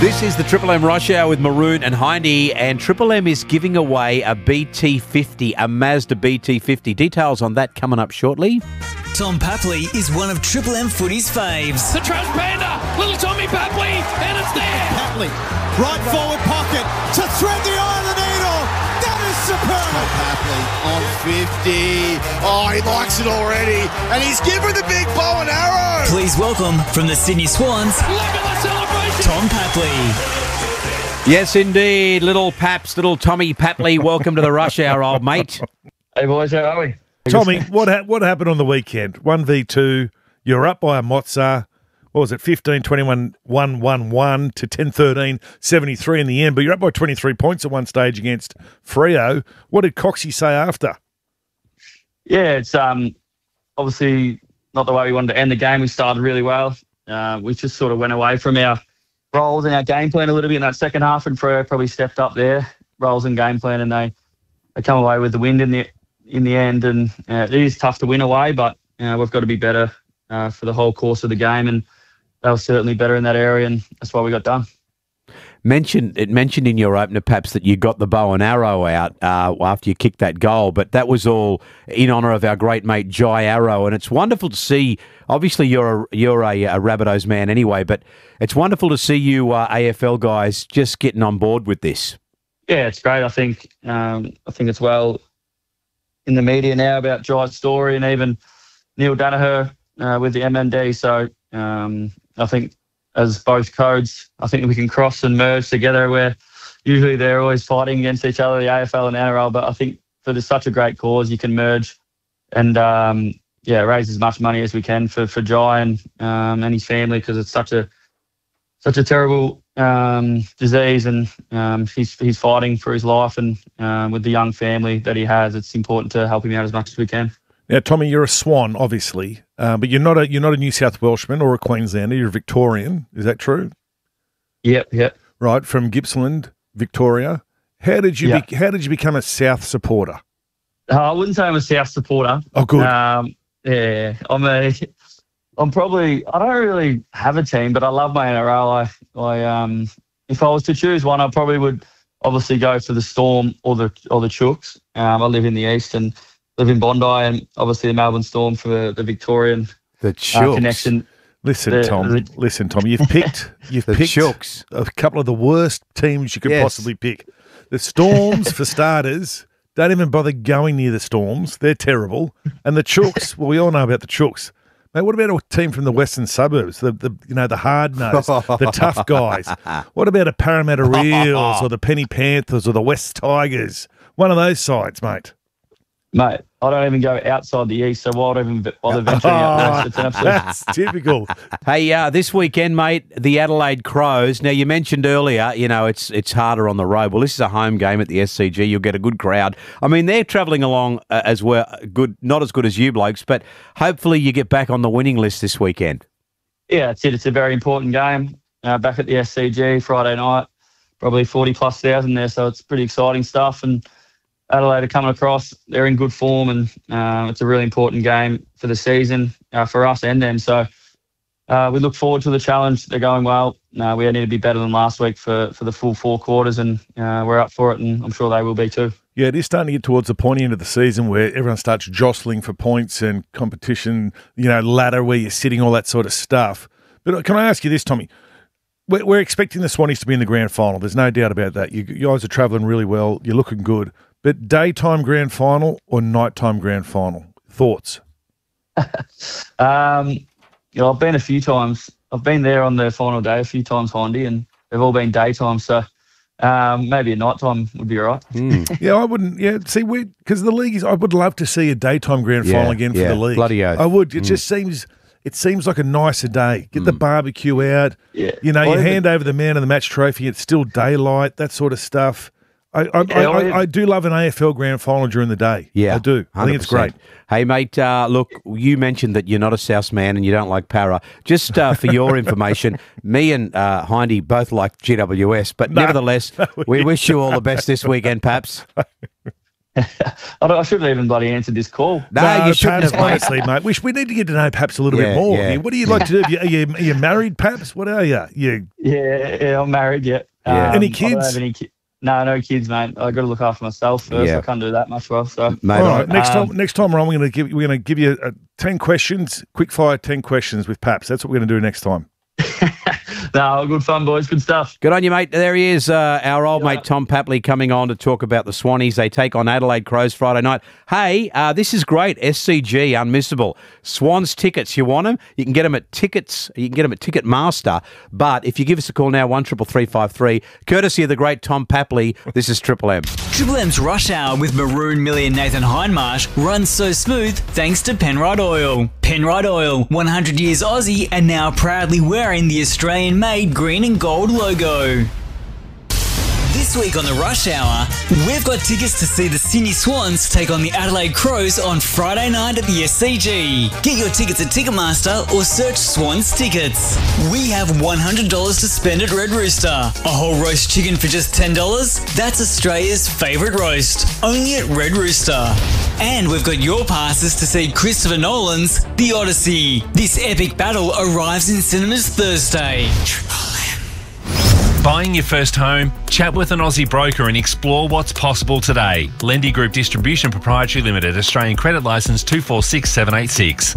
This is the Triple M Rush Hour with Maroon and Hindy, and Triple M is giving away a BT50, a Mazda BT50. Details on that coming up shortly. Tom Papley is one of Triple M footy's faves. The Trash Panda, little Tommy Papley, and it's there. Papley, right forward pocket to thread the eye of the needle. That is superb. Papley on 50. Oh, he likes it already. And he's given the big bow and arrow. Please welcome from the Sydney Swans, Look at the celebration. Tom Papley. Yes, indeed. Little Paps, little Tommy Papley. Welcome to the Rush Hour, old mate. Hey boys, how are we? Tommy, what happened on the weekend? 1v2, you're up by a Mozart. What was it, 15-21, 1-1-1 to 10-13, 73 in the end, but you're up by 23 points at one stage against Freo. What did Coxie say after? Yeah, it's obviously not the way we wanted to end the game. We started really well. We just sort of went away from our roles and our game plan a little bit in that second half, and Freo probably stepped up their roles and game plan, and they come away with the wind in the end. And it is tough to win away, but we've got to be better for the whole course of the game, and they were certainly better in that area, and that's why we got done. Mentioned in your opener, Paps, that you got the bow and arrow out after you kicked that goal, but that was all in honour of our great mate Jai Arrow, and it's wonderful to see. Obviously, you're a Rabbitohs man anyway, but it's wonderful to see you AFL guys just getting on board with this. Yeah, it's great. I think it's well in the media now about Jai's story, and even Neil Danaher with the MND. So I think as both codes, I think we can cross and merge together, where usually they're always fighting against each other, the AFL and NRL. But I think for such a great cause, you can merge and raise as much money as we can for Jai and his family, because it's such a terrible disease, and he's fighting for his life, and with the young family that he has, it's important to help him out as much as we can. Now, Tommy, you're a Swan, obviously, but you're not a New South Welshman or a Queenslander. You're a Victorian. Is that true? Yep. Right, from Gippsland, Victoria. How did you become a South supporter? I wouldn't say I'm a South supporter. Oh, good. Yeah, I don't really have a team, but I love my NRL. I if I was to choose one, I probably would obviously go for the Storm or the Chooks. I live in the east and live in Bondi, and obviously the Melbourne Storm for the Victorian connection. Listen, Tom. You've picked Chooks, a couple of the worst teams you could possibly pick. The Storms, for starters, don't even bother going near the Storms. They're terrible. And the Chooks, well, we all know about the Chooks. Mate, what about a team from the western suburbs? The hard-nosed, the tough guys. What about a Parramatta Eels or the Penny Panthers or the West Tigers? One of those sides, mate. Mate, I don't even go outside the east, so why would I even bother venturing out west? It's an absolute... That's typical. Hey, this weekend, mate, the Adelaide Crows. Now, you mentioned earlier, it's harder on the road. Well, this is a home game at the SCG. You'll get a good crowd. I mean, they're travelling along as well, not as good as you blokes, but hopefully you get back on the winning list this weekend. Yeah, that's it. It's a very important game. Back at the SCG Friday night, probably 40+ thousand there, so it's pretty exciting stuff. And Adelaide are coming across. They're in good form, and it's a really important game for the season for us and them. So we look forward to the challenge. They're going well. We need to be better than last week for the full 4 quarters, and we're up for it, and I'm sure they will be too. Yeah, it is starting to get towards the pointy end of the season where everyone starts jostling for points and competition, ladder where you're sitting, all that sort of stuff. But can I ask you this, Tommy? We're expecting the Swannies to be in the grand final. There's no doubt about that. You guys are travelling really well. You're looking good. But daytime grand final or nighttime grand final? Thoughts? I've been a few times. I've been there on the final day a few times, Hindy, and they've all been daytime. So maybe a nighttime would be all right. Yeah, I wouldn't. Yeah, see, because the league I would love to see a daytime grand final again for the league. Bloody oath. I would. It just seems. It seems like a nicer day. Get the barbecue out. Yeah. You hand over the man of the match trophy. It's still daylight. That sort of stuff. I do love an AFL grand final during the day. Yeah, I do. 100%. I think it's great. Hey, mate, look, you mentioned that you're not a South man and you don't like para. Just for your information, me and Hindy both like GWS, but nevertheless, we wish you all the best this weekend, Paps. I shouldn't even bloody answered this call. No, you shouldn't Paps, have, mate. honestly, mate. We need to get to know Paps a little bit Yeah, more. yeah. What do you like to do? Are you married, Paps? What are you? Yeah, I'm married yet. Yeah. Any I don't kids? have any no kids, mate. I got to look after myself first. Yeah. I can't do that much well. So Mate, All right, I- next time, Ron, we're going to give you 10 questions, quick fire 10 questions with Paps. That's what we're going to do next time. no, good fun, boys. Good stuff. Good on you, mate. There he is, our old mate Tom Papley coming on to talk about the Swannies. They take on Adelaide Crows Friday night. Hey, this is great. SCG, unmissable. Swans tickets, you want them? You can get them at Tickets. You can get them at Ticketmaster. But if you give us a call now, 133353, courtesy of the great Tom Papley, this is Triple M. Triple M's Rush Hour with Maroon Millie and Nathan Hindmarsh runs so smooth thanks to Penrite Oil. Penrite Oil, 100 years Aussie and now proudly wearing the Australian-made green and gold logo. This week on the Rush Hour, we've got tickets to see the Sydney Swans take on the Adelaide Crows on Friday night at the SCG. Get your tickets at Ticketmaster or search Swans Tickets. We have $100 to spend at Red Rooster. A whole roast chicken for just $10? That's Australia's favourite roast. Only at Red Rooster. And we've got your passes to see Christopher Nolan's The Odyssey. This epic battle arrives in cinemas Thursday. Buying your first home? Chat with an Aussie broker and explore what's possible today. Lendy Group Distribution Proprietary Limited, Australian Credit Licence 246786.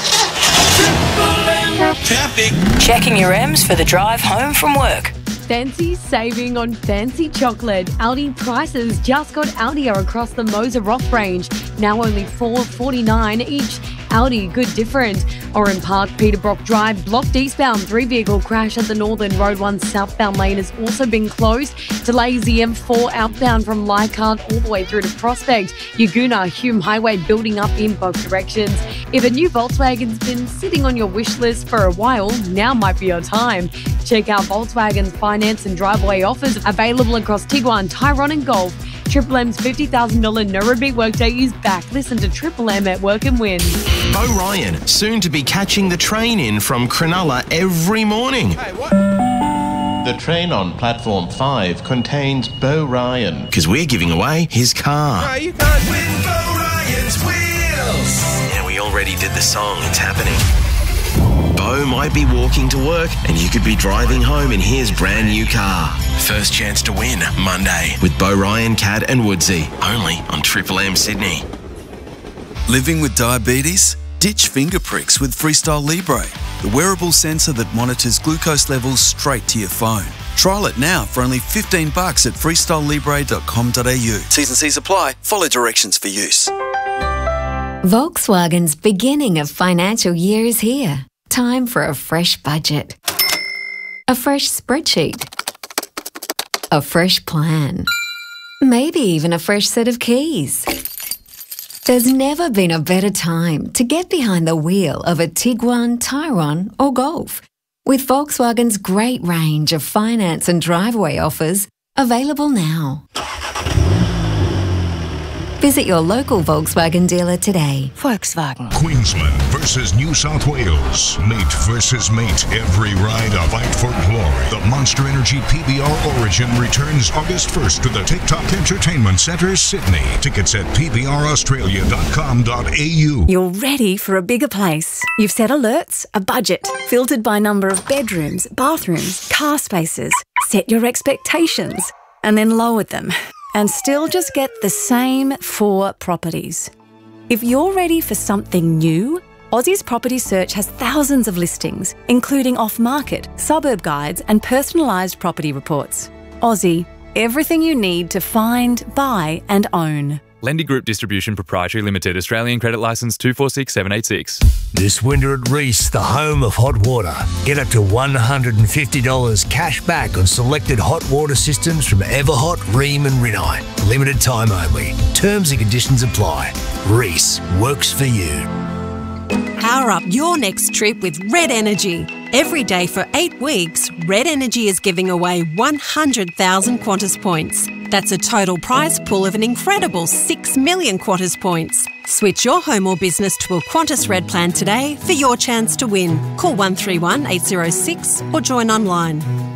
Traffic. Checking your M's for the drive home from work. Fancy saving on fancy chocolate. Aldi prices just got Aldier across the Moser Rock range. Now only $4.49 each. Aldi, good different. Oran Park, Peterbrook Drive, blocked eastbound. 3-vehicle crash at the Northern Road 1 southbound lane has also been closed. Delays the M4 outbound from Leichhardt all the way through to Prospect. Yaguna, Hume Highway building up in both directions. If a new Volkswagen's been sitting on your wish list for a while, now might be your time. Check out Volkswagen's finance and driveway offers available across Tiguan, Tyrone and Golf. Triple M's $50,000 No Repeat Workday is back. Listen to Triple M at Work and Win. Bo Ryan, soon to be catching the train in from Cronulla every morning. Hey, what? The train on platform 5 contains Bo Ryan. Because we're giving away his car. No, you can't win Bo Ryan's wheels. Yeah, we already did the song. It's happening. Bo might be walking to work and you could be driving home in his brand new car. First chance to win Monday with Bo Ryan, Cad and Woodsy. Only on Triple M Sydney. Living with diabetes? Ditch finger pricks with Freestyle Libre, the wearable sensor that monitors glucose levels straight to your phone. Trial it now for only $15 at freestylelibre.com.au. T's and C's apply. Follow directions for use. Volkswagen's beginning of financial year is here. Time for a fresh budget. A fresh spreadsheet. A fresh plan. Maybe even a fresh set of keys. There's never been a better time to get behind the wheel of a Tiguan, Tyrone or Golf. With Volkswagen's great range of finance and driveway offers available now. Visit your local Volkswagen dealer today. Volkswagen. Queensland versus New South Wales. Mate versus mate. Every ride a fight for glory. The Monster Energy PBR Origin returns August 1st to the TikTok Entertainment Centre, Sydney. Tickets at pbraustralia.com.au. You're ready for a bigger place. You've set alerts, a budget, filtered by number of bedrooms, bathrooms, car spaces. Set your expectations and then lowered them. And still just get the same 4 properties. If you're ready for something new, Aussie's Property Search has thousands of listings, including off-market, suburb guides and personalised property reports. Aussie, everything you need to find, buy and own. Lendy Group Distribution Proprietary Limited, Australian Credit Licence 246786. This winter at Reese, the home of hot water. Get up to $150 cash back on selected hot water systems from Everhot, Rheem and Rinnai. Limited time only. Terms and conditions apply. Reese works for you. Power up your next trip with Red Energy. Every day for 8 weeks, Red Energy is giving away 100,000 Qantas points. That's a total prize pool of an incredible 6 million Qantas points. Switch your home or business to a Qantas Red plan today for your chance to win. Call 131 806 or join online.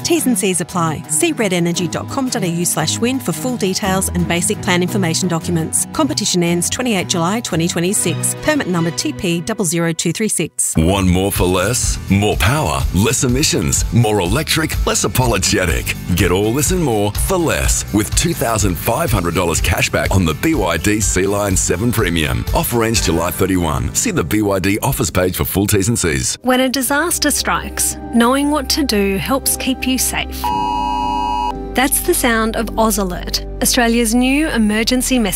T's and C's apply. See redenergy.com.au/win for full details and basic plan information documents. Competition ends 28 July 2026. Permit number TP00236. Want more for less? More power, less emissions, more electric, less apologetic. Get all this and more for less with $2,500 cashback on the BYD Sea-Line 7 Premium. Offer ends July 31. See the BYD offers page for full T's and C's. When a disaster strikes, knowing what to do helps keep you safe. That's the sound of Oz Alert, Australia's new emergency message